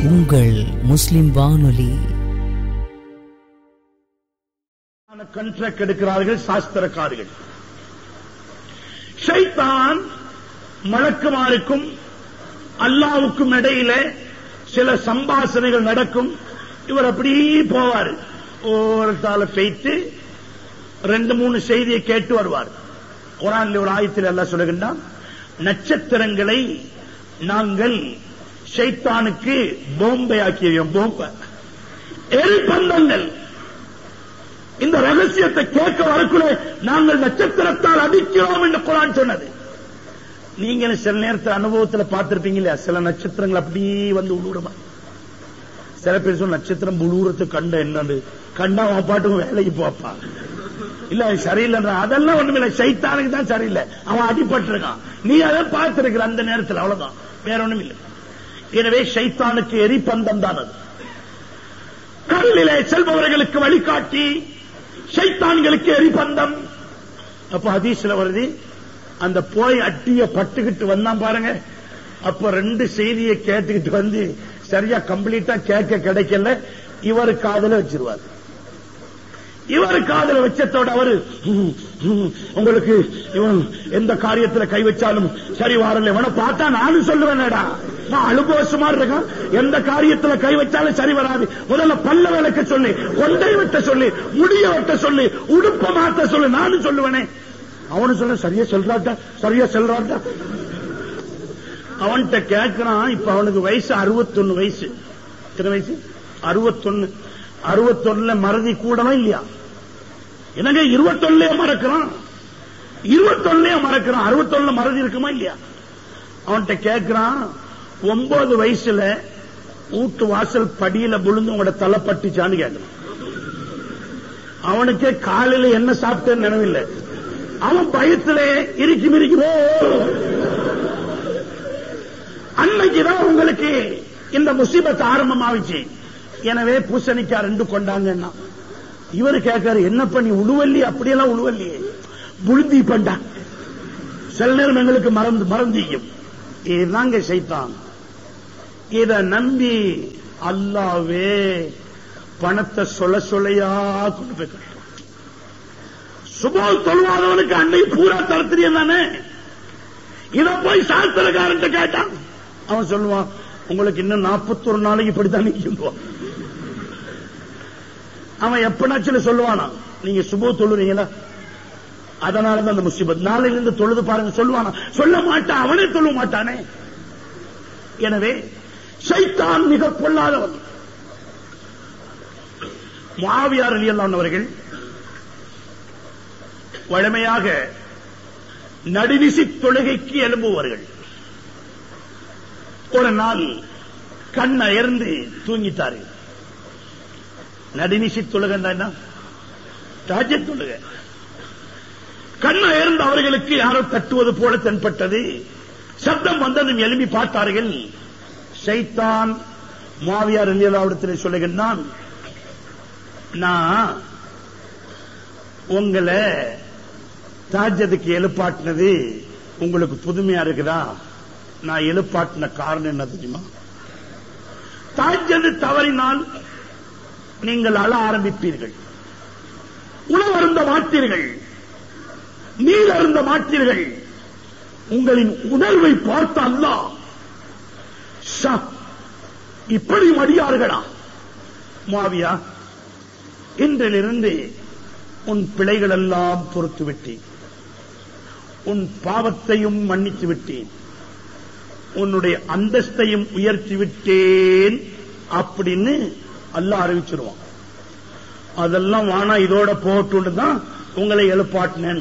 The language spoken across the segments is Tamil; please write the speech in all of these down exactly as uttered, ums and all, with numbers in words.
உங்கள் முஸ்லிம் வானொலி. கான்ட்ராக்ட் எடுக்கிறார்கள் சாஸ்திரக்காரர்கள். ஷைத்தான் மலக்குமாருக்கும் அல்லாஹ்வுக்கும் இடையில சில சம்பாஷணைகள் நடக்கும். இவர் அப்படியே போவார், ஓரத்தால பெய்த்து ரெண்டு மூணு செய்தியை கேட்டு வருவார். குர்ஆன்ல ஒரு ஆயத்தில் அல்லாஹ் சொல்லுகின்றான், நட்சத்திரங்களை நாங்கள் ஷைத்தானுக்கு போம்பை ஆக்கியோம். போம்பை எரிபந்தங்கள். இந்த ரகசியத்தை கேட்க வரக்குள்ள நாங்கள் நட்சத்திரத்தால் அடிக்கிறோம் என்று குர்ஆன் சொன்னது. நீங்களும் சில நேரத்தில் அனுபவத்தில் பார்த்திருப்பீங்க இல்லையா, சில நட்சத்திரங்கள் அப்படியே வந்து உழுவுறமா. சில பேர் சொல்ல நட்சத்திரம் உழுவுறது கண்ட என்னது கண்டா அவன் பாட்டுக்கும் வேலைக்கு போப்பா, இல்ல சரியில்லை. அதெல்லாம் ஒண்ணுமில்லை, சைத்தானுக்கு தான் சரியில்லை, அவன் அடிபட்டு இருக்கான். நீ அதை பார்த்திருக்கிற அந்த நேரத்தில், அவ்வளவுதான், வேற ஒண்ணும் இல்லை. எனவே சைத்தானுக்கு எரிபந்தம் தான் அது. கடலிலே செல்பவர்களுக்கு வழிகாட்டி, சைத்தான்களுக்கு எரிபந்தம். அப்ப ஹதீஸ்ல வருது, அந்த போய் அட்டிய பட்டுக்கிட்டு வந்தான் பாருங்க, அப்ப ரெண்டு செய்தியை கேட்டுக்கிட்டு வந்து சரியா கம்ப்ளீட்டா கேட்க கிடைக்கல, இவரு காதல வச்சிருவார். இவரு காதல வச்சதோட அவரு உங்களுக்கு இவன் எந்த காரியத்துல கை வச்சாலும் சரி வரல, இவனை பார்த்தா நானும் சொல்லுவேன்டா, நான் அனுபவசமா இருக்கான், எந்த காரியத்துல கை வச்சாலும் சரி வராது. முதல்ல பல்ல விளக்க சொல்லி, கொண்டை வெட்ட சொல்லி, முடிய வெட்ட சொல்லி, உடுப்ப மாத்த சொல்லி, நானும் சொல்லுவேனே. அவனு சொல்ல சரியா சொல்றாட்டா, சரியா சொல்றாட்டா. அவன்கிட்ட கேட்கிறான். இப்ப அவனுக்கு வயசு அறுபத்தொன்னு வயசு. எத்தனை வயசு? அறுபத்தொன்னு. அறுபத்தொன்னுல மறதி கூடவா இல்லையா? என்னங்க இருபத்தொன்னுலயே மறக்கிறான், இருபத்தொன்னுலயே மறக்கிறான், அறுபத்தொன்னுல மறதி இருக்குமா இல்லையா? அவன்கிட்ட கேட்கிறான், ஒன்பது வயசுல வீட்டு வாசல் படியில விழுந்து உங்களோட தலை பட்டுச்சான்னு கேட்கிறான். அவனுக்கே காலையில என்ன சாப்பிட்டேன்னு நினைவில்லை. அவன் பயத்துல இறுக்கி மிரிக்கிறோ. அன்னைக்குதான் உங்களுக்கு இந்த முசீபத் ஆரம்பமாவிச்சு. எனவே பூசணிக்காய் ரெண்டு கொண்டாங்கன்னா இவரு கேட்காரு, என்ன பண்ணி உழுவல்லி? அப்படியெல்லாம் உழுவல்லியே, புழுந்தி பண்டா. சில நேரம் எங்களுக்கு மறந்து மறந்திக்கும். இதுதாங்க சைத்தான். இத நம்பி அல்லாவே பணத்தை சொல்ல சொல்லையா கொண்டு போய் கட்டுறான். சுபோ தொழுவாதவனுக்கு அன்னை பூரா தரத்திரியம் தானே. இத போய் சாஸ்திரக்காரன் கேட்டான், அவன் சொல்லுவான், உங்களுக்கு இன்னும் நாற்பத்தொரு நாளைக்கு இப்படித்தான் நிற்கும். அவன் எப்பனாச்சும் சொல்லுவானா, நீங்க சுபோ தொழுறீங்களா, அதனாலதான் அந்த முசீபத், நாளையில இருந்து தொழுது பாருங்க சொல்லுவானா? சொல்ல மாட்டான், அவனே தொழ மாட்டானே. எனவே ஷைத்தான் மிக பொல்லாதவன். முஆவியா ரலியல்லாஹு அன்ஹு அவர்கள் வழமையாக நடுநிசி தொழுகைக்கு எழும்புவார்கள். ஒரு நாள் கண் அயர்ந்து தூங்கிட்டார்கள். நடுநிசி தொழுகை தஹஜ்ஜுத் தொழுகை. கண் அயர்ந்து அவர்களுக்கு யாரோ தட்டுவது போல தென்பட்டது. சப்தம் வந்ததும் எழுப்பி பார்த்தார்கள். ஷைத்தான் முஆவியா ரலியல்லாஹு அன்ஹு சொல்லுகின்றான், நான் உங்களை தஹஜ்ஜுதுக்கு எழுப்பாட்டினது உங்களுக்கு புதுமையா இருக்குதா? நான் எழுப்பாட்டின காரணம் என்ன தெரியுமா? தஹஜ்ஜுத் தவறினால் நீங்கள் அழ ஆரம்பிப்பீர்கள், உணவு அருந்த மாட்டீர்கள், நீர் அருந்த மாட்டீர்கள். உங்களின் உணர்வை பார்த்த அல்லாஹ், இப்படி மடியார்களா முஆவியா, இன்றிலிருந்து உன் பிழைகள் எல்லாம் பொறுத்து விட்டேன், உன் பாவத்தையும் மன்னித்து விட்டேன், உன்னுடைய அந்தஸ்தையும் உயர்த்தி விட்டேன் அப்படின்னு அல்லாஹ் அறிவிச்சிருவான். அதெல்லாம் வானா இதோட போட்டு தான் உங்களை எழுப்பாட்டினேன்.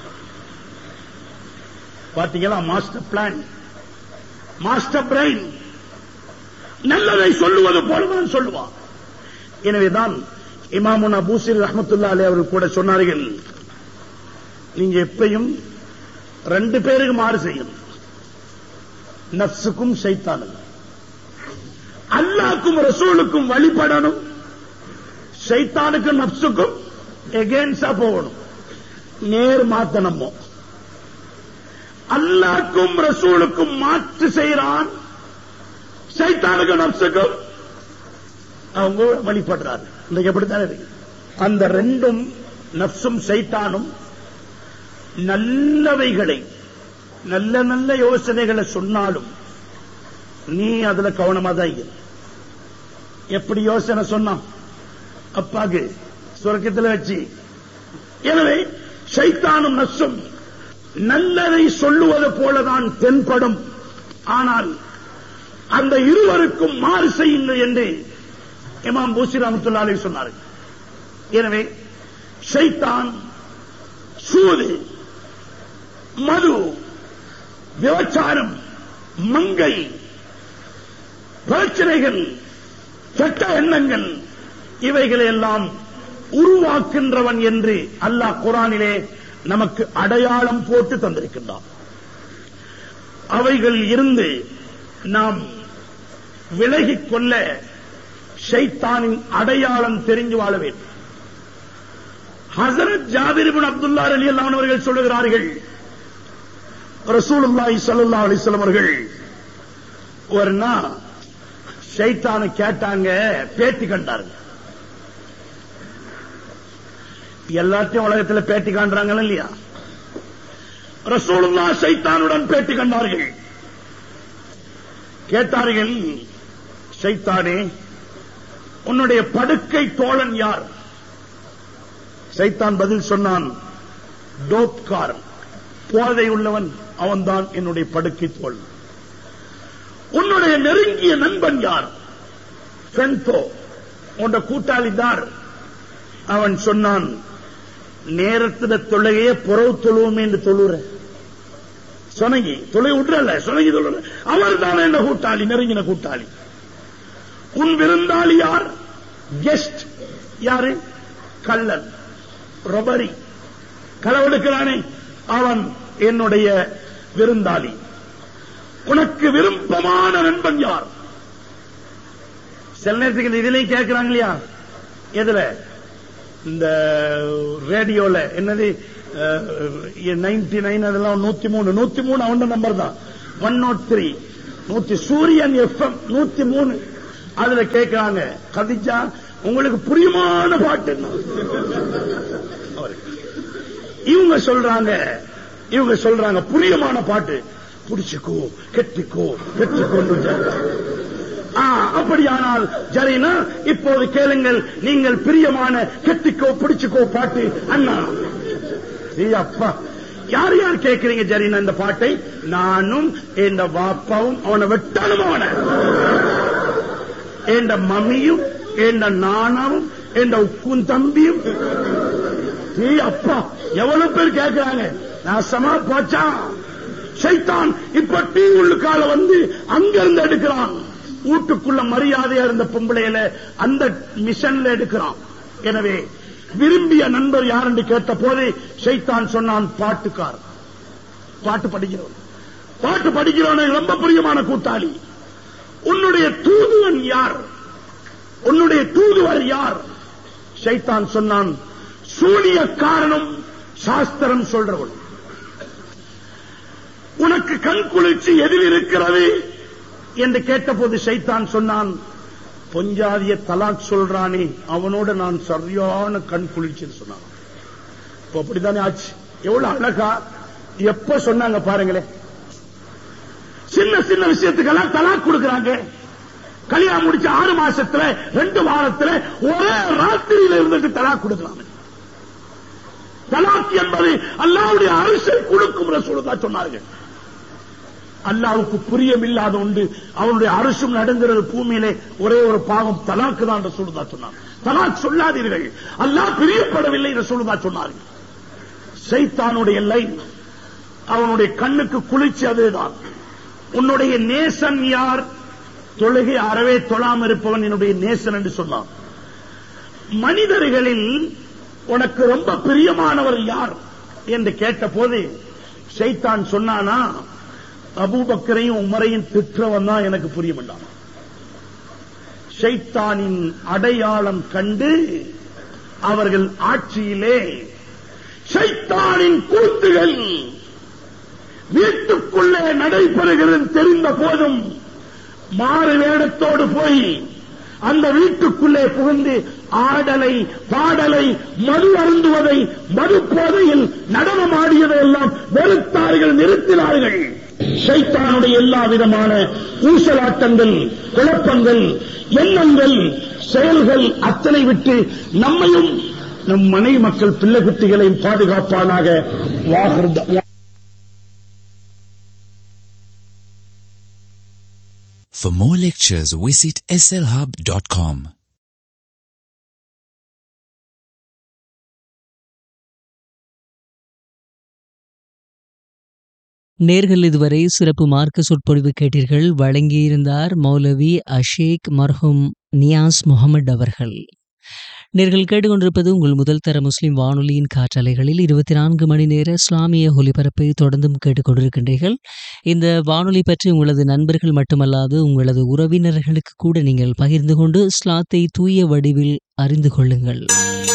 பாத்தீங்களா? Master plan, master brain. நல்லதை சொல்லுவது போலதான் சொல்லுவான். எனவேதான் இமாமுனா பூசிரி ரஹ்மத்துல்லாஹி அலைஹி அவர்கள் கூட சொன்னார்கள், நீங்க எப்பயும் ரெண்டு பேருக்கு மாறு செய்யணும், நஃப்ஸுக்கும் ஷைத்தானுக்கும். அல்லாஹ்வுக்கும் ரசூலுக்கும் வழிபடணும், ஷைத்தானுக்கும் நஃப்ஸுக்கும் எகென்ஸ்டா போகணும், நேர் மாத்தணும். அல்லாஹ்வுக்கும் ரசூலுக்கும் மாற்று செய்யறான், ஷைத்தானுக்கும் நஃப்ஸுக்கும் அவங்க வழிபடுறாரு. இன்னைக்கு எப்படித்தானே இருக்கு. அந்த ரெண்டும் நப்சும் சைத்தானும் நல்லவைகளை நல்ல நல்ல யோசனைகளை சொன்னாலும் நீ அதுல கவனமா தான் இரு. எப்படி யோசனை சொன்னான் அப்பாக்கு சொர்க்கத்தில் வச்சு. எனவே சைத்தானும் நப்சும் நல்லதை சொல்லுவது போலதான் தென்படும். ஆனால் அந்த இருவருக்கும் மாறு செய்யுங்கள் என்று இமாம் பூசி ரஹ்மத்துல்லாஹி அலைஹி சொன்னார்கள். எனவே ஷைத்தான் சூது, மது, விபச்சாரம், மங்கை, பிரச்சனைகள், கெட்ட எண்ணங்கள் இவைகளை எல்லாம் உருவாக்கின்றவன் என்று அல்லாஹ் குர்ஆனிலே நமக்கு அடையாளம் போட்டு தந்திருக்கின்றான். அவைகள் இருந்து நாம் விலகிக் கொள்ள ஷைத்தானின் அடையாளம் தெரிஞ்சு வாழ வேண்டும். ஹஸரத் ஜாபிர் இப்னு அப்துல்லாஹ் ரலியல்லாஹு அன்ஹு அவர்கள் சொல்லுகிறார்கள், ரசூலுல்லாஹி ஸல்லல்லாஹு அலைஹி வஸல்லம் அவர்கள் ஒரு நாள் ஷைத்தானை கேட்டாங்க, பேட்டி கண்டார்கள். எல்லாத்தையும் உலகத்தில் பேட்டி காண்றாங்க இல்லையா? ரசூலுல்லாஹ் ஷைத்தானுடன் பேட்டி கண்டார்கள். கேட்டார்கள், ஷைத்தானே உன்னுடைய படுக்கை தோழன் யார்? ஷைத்தான் பதில் சொன்னான், டோப்காரன், போதை உள்ளவன், அவன்தான் என்னுடைய படுக்கை தோழன். உன்னுடைய நெருங்கிய நண்பன் யார்? ஃபென்தோ, உன்னுடைய கூட்டாளி தார். அவன் சொன்னான், நேரத்தில தொழுகையே புறவு தொழுவோம் என்று தொழுற சொனங்கி தொலை விட்டுறல சொனங்கி தொழுற அவர் தான் என்ன கூட்டாளி, நெருங்கின கூட்டாளி. உன் விருந்தாளி யார்? கெஸ்ட் யாரு? கள்ளன், ரொபரி, களவெடுக்கிறானே அவன் என்னுடைய விருந்தாளி. உனக்கு விருப்பமான நண்பன் யார்? சில நேரத்துக்கு இதிலையும் கேட்கிறாங்க இல்லையா? எதுல? இந்த ரேடியோல என்னது நைன்டி நைன் அதெல்லாம் நூத்தி மூணு நூத்தி மூணு அவன் நம்பர் தான். ஒன் நாட் த்ரீ நூத்தி சூரியன் எஃப்எம் நூத்தி மூணு அதுல கேட்கிறாங்க, கதிஜா உங்களுக்கு புரியுமான பாட்டு. இவங்க சொல்றாங்க இவங்க சொல்றாங்க புரியுமான பாட்டு, புடிச்சுக்கோ கெட்டிக்கோ கெட்டிக்கொண்டு. அப்படியானால் ஜரீனா இப்போது கேளுங்கள், நீங்கள் பிரியமான கெட்டிக்கோ பிடிச்சுக்கோ பாட்டு. அண்ணா அப்பா யார் யார் கேட்கிறீங்க ஜரீனா இந்த பாட்டை? நானும் என் வாப்பாவும் அவனை வெட்டானும், அவனை என் மம்மியும் என் நானாவும் என் உக்கும் தம்பியும். அப்பா எவ்வளவு பேர் கேட்கிறாங்க. நாசமா போச்சா ஷைத்தான். இப்ப டீ உள்ளுக்கால வந்து அங்கிருந்து எடுக்கிறான். வீட்டுக்குள்ள மரியாதையா இருந்த பொம்பளையில அந்த மிஷன்ல எடுக்கிறான். எனவே விரும்பிய நண்பர் யார் என்று கேட்ட போது ஷைத்தான் சொன்னான், பாட்டுக்கார், பாட்டு படிக்கிறவன். பாட்டு படிக்கிறவன் ரொம்ப பிரியமான கூட்டாளி. உன்னுடைய தூதுவன் யார்? உன்னுடைய தூதுவர் யார்? ஷைத்தான் சொன்னான், சூனிய காரணம், சாஸ்திரம் சொல்றவன். உனக்கு கண் குளிர்ச்சி எதில் இருக்கிறது என்று கேட்டபோது ஷைத்தான் சொன்னான், பொஞ்சாதிய தலாக் சொல்றானே அவனோட நான் சரியான கண் குளிர்ச்சின்னு சொன்னான். இப்ப அப்படித்தானே ஆச்சு. எவ்வளவு அழகா எப்ப சொன்னாங்க பாருங்களேன். சின்ன சின்ன விஷயத்துக்கெல்லாம் தலாக் கொடுக்கிறாங்க. கல்யாணம் முடிச்ச ஆறு மாசத்துல ரெண்டு வாரத்துல ஒரே ராத்திரியில இருந்துட்டு தலாக் கொடுக்கலாம். தலாக் என்பது அல்லாஹ்வுடைய அரசை கொடுக்கும் ரசூலுல்லாஹ் சொன்னார்கள். அல்லாஹ்வுக்கு புரியமில்லாத உண்டு, அவனுடைய அரசும் நடந்துறது பூமியிலே ஒரே ஒரு பாவம் தலாக்கு தான் ரசூலுல்லாஹ் சொன்னார். தலாக் சொல்லாதீர்கள், அல்லாஹ் பிரியப்படவில்லை ரசூலுல்லாஹ் சொன்னார்கள். ஷைத்தானுடைய லைன், அவனுடைய கண்ணுக்கு குளிர்ச்சி அதுதான். உன்னுடைய நேசன் யார்? தொழுகை அறவே தொழாம இருப்பவன் என்னுடைய நேசன் என்று சொன்னான். மனிதர்களில் உனக்கு ரொம்ப பிரியமானவர் யார் என்று கேட்ட போது ஷைத்தான் சொன்னானா, அபூபக்கரையும் உமரையும் திற்றவன் தான் எனக்கு புரிய வேண்டாம். ஷைத்தானின் அடையாளம் கண்டு அவர்கள் ஆட்சியிலே ஷைத்தானின் கூத்துகள் வீட்டுக்குள்ளே நடைபெறுகிறது தெரிந்த போதும் மாறு வேடத்தோடு போய் அந்த வீட்டுக்குள்ளே புகுந்து ஆடலை பாடலை மது அருந்துவதை மது போதையில் நடனமாடியதை எல்லாம் வெறுத்தார்கள், நிறுத்தினார்கள். ஷைத்தானுடைய எல்லா விதமான ஊசலாட்டங்கள், குழப்பங்கள், எண்ணங்கள், செயல்கள் அத்தனை விட்டு நம்மையும் நம் மனைவி மக்கள் பிள்ளை குட்டிகளையும் பாதுகாப்பானாக. For more lectures, visit s l hub dot com. நேர்கள் இதுவரை சிறப்பு மார்க்க சொற்பொழிவு கேட்டீர்கள். வழங்கியிருந்தார் மௌலவி அஷேக் மர்ஹூம் நியாஸ் முகமது அவர்கள். நேர்கள் கேட்டுக்கொண்டிருப்பது உங்கள் முதல் தர முஸ்லிம் வானொலியின் காற்றலைகளில் இருபத்தி நான்கு மணி நேர இஸ்லாமிய ஒலிபரப்பை தொடர்ந்தும் கேட்டுக்கொண்டிருக்கின்றீர்கள். இந்த வானொலி பற்றி உங்களது நண்பர்கள் மட்டுமல்லாது உங்களது உறவினர்களுக்கு கூட நீங்கள் பகிர்ந்து கொண்டு இஸ்லாத்தை தூய வடிவில் அறிந்து கொள்ளுங்கள்.